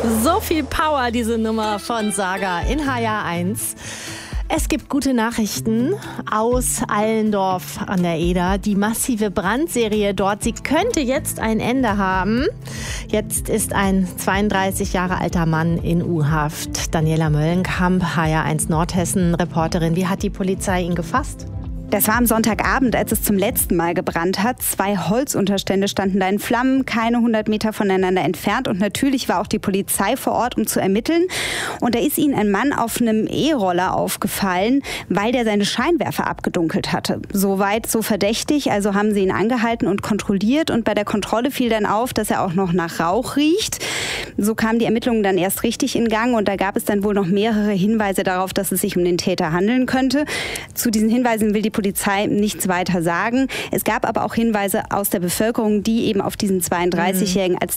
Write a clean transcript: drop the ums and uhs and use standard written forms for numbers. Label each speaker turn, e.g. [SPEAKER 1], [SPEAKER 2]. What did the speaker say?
[SPEAKER 1] So viel Power, diese Nummer von Saga in HR1. Es gibt gute Nachrichten aus Allendorf an der Eder. Die massive Brandserie dort, sie könnte jetzt ein Ende haben. Jetzt ist ein 32 Jahre alter Mann in U-Haft. Daniela Möllenkamp, HR1 Nordhessen-Reporterin. Wie hat die Polizei ihn gefasst?
[SPEAKER 2] Das war am Sonntagabend, als es zum letzten Mal gebrannt hat. 2 Holzunterstände standen da in Flammen, keine 100 Meter voneinander entfernt. Und natürlich war auch die Polizei vor Ort, um zu ermitteln. Und da ist ihnen ein Mann auf einem E-Roller aufgefallen, weil der seine Scheinwerfer abgedunkelt hatte. Soweit so verdächtig, also haben sie ihn angehalten und kontrolliert. Und bei der Kontrolle fiel dann auf, dass er auch noch nach Rauch riecht. So kamen die Ermittlungen dann erst richtig in Gang. Und da gab es dann wohl noch mehrere Hinweise darauf, dass es sich um den Täter handeln könnte. Zu diesen Hinweisen will die Polizei nichts weiter sagen. Es gab aber auch Hinweise aus der Bevölkerung, die eben auf diesen 32-Jährigen als